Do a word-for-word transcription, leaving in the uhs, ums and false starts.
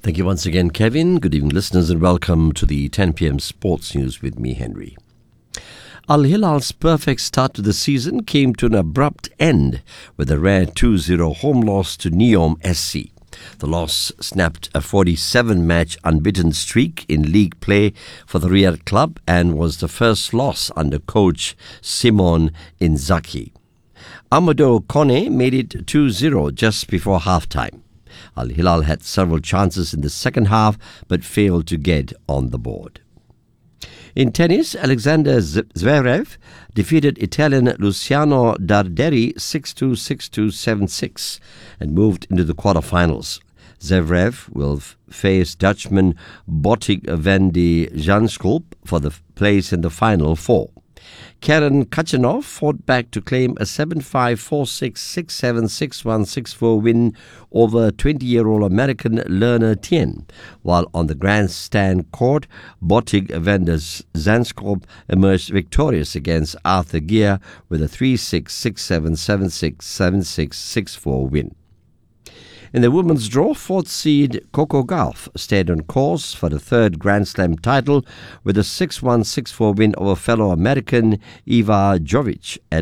Thank you once again, Kevin. Good evening, listeners, and welcome to the ten p.m. Sports News with me, Henry. Al Hilal's perfect start to the season came to an abrupt end with a rare two zero home loss to Neom S C. The loss snapped a forty-seven match unbeaten streak in league play for the Riyadh club and was the first loss under coach Simon Inzaghi. Amadou Kone made it two zero just before halftime. Al Hilal had several chances in the second half but failed to get on the board. In tennis, Alexander Zverev defeated Italian Luciano Darderi six two, six two, seven six and moved into the quarterfinals. Zverev will f- face Dutchman Botic van de Zandschulp for the f- place in the final four. Karen Khachanov fought back to claim a seven five, four six, six seven, six one, six four win over twenty-year-old American Lerner Tien, while on the grandstand court, Botic van der Zandschulp emerged victorious against Arthur Gear with a three six, six seven, seven six, seven six, six four win. In the women's draw, fourth seed Coco Gauff stayed on course for the third Grand Slam title with a six one, six four win over fellow American Eva Jovic at